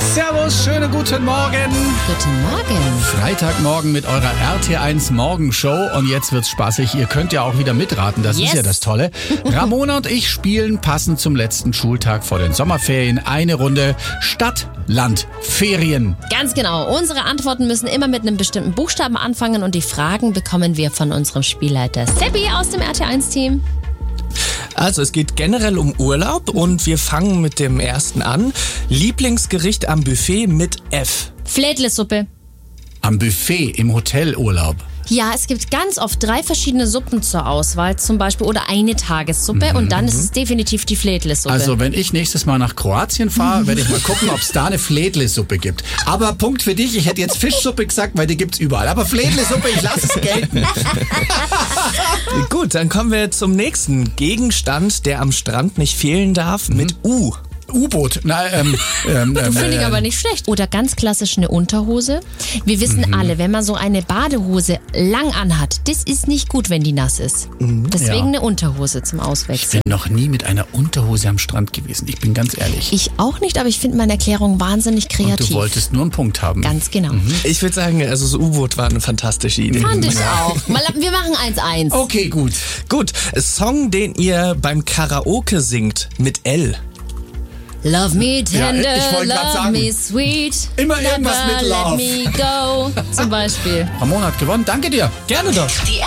Servus, schönen guten Morgen. Guten Morgen. Freitagmorgen mit eurer RT1 Morgenshow. Und jetzt wird's spaßig. Ihr könnt ja auch wieder mitraten, das ist ja das Tolle. Ramona und ich spielen passend zum letzten Schultag vor den Sommerferien eine Runde Stadt, Land, Ferien. Ganz genau. Unsere Antworten müssen immer mit einem bestimmten Buchstaben anfangen und die Fragen bekommen wir von unserem Spielleiter Seppi aus dem RT1-Team. Also es geht generell um Urlaub und wir fangen mit dem ersten an. Lieblingsgericht am Buffet mit F. Flädlesuppe. Am Buffet im Hotelurlaub. Ja, es gibt ganz oft 3 verschiedene Suppen zur Auswahl, zum Beispiel, oder eine Tagessuppe und dann ist es definitiv die Flädlesuppe. Also wenn ich nächstes Mal nach Kroatien fahre, werde ich mal gucken, ob es da eine Flädlesuppe gibt. Aber Punkt für dich, ich hätte jetzt Fischsuppe gesagt, weil die gibt's überall. Aber Flädlesuppe, ich lasse es gelten. Gut, dann kommen wir zum nächsten Gegenstand, der am Strand nicht fehlen darf, mit U. U-Boot. Finde ich aber nicht schlecht. Oder ganz klassisch eine Unterhose. Wir wissen alle, wenn man so eine Badehose lang anhat, das ist nicht gut, wenn die nass ist. Deswegen eine Unterhose zum Ich Auswechseln. bin noch nie mit einer Unterhose am Strand gewesen. Ich bin ganz ehrlich. Ich auch nicht, aber ich finde meine Erklärung wahnsinnig kreativ. Und du wolltest nur einen Punkt haben. Ganz genau. Ich würde sagen, also das U-Boot war eine fantastische Idee. Fand ich auch. Wir machen 1-1. Okay, gut. Gut, Song, den ihr beim Karaoke singt, mit L. Love me tender, ich wollte grad love sagen, me sweet. immer irgendwas never mit Love. Let me go. Zum Beispiel. Ramona hat gewonnen. Danke dir. Gerne doch. Die